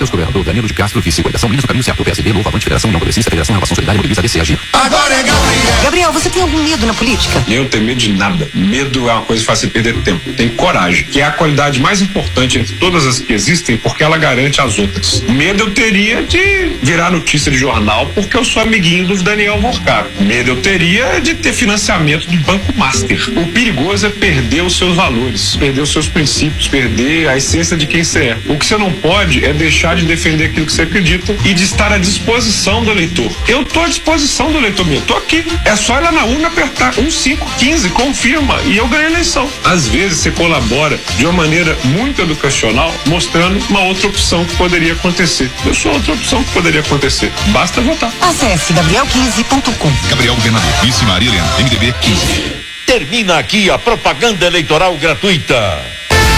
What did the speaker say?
Matheus Governador, Danilo de Castro, vice, coligação Minas do Caminho Certo, PSD, Novo, Avante, Federação União Progressista, Federação Renovação Solidária, Mobiliza, DC, Agir. Agora é Gabriel. Gabriel, você tem algum medo na política? Eu não tenho medo de nada. Medo é uma coisa que faz você perder tempo. Tem coragem, que é a qualidade mais importante entre todas as que existem, porque ela garante as outras. Medo eu teria de virar notícia de jornal, porque eu sou amiguinho do Daniel Vorcato. Medo eu teria de ter financiamento do Banco Master. O perigoso é perder os seus valores, perder os seus princípios, perder a essência de quem você é. O que você não pode é deixar de defender aquilo que você acredita e de estar à disposição do eleitor. Eu estou à disposição do eleitor meu, estou aqui. É só ir lá na urna apertar 1515, confirma, e eu ganho a eleição. Às vezes você colabora de uma maneira muito educacional, mostrando uma outra opção que poderia acontecer. Eu sou outra opção que poderia acontecer. Basta votar. Acesse gabriel15.com. Gabriel Governador, vice Maria Helena, MDB 15. Termina aqui a propaganda eleitoral gratuita.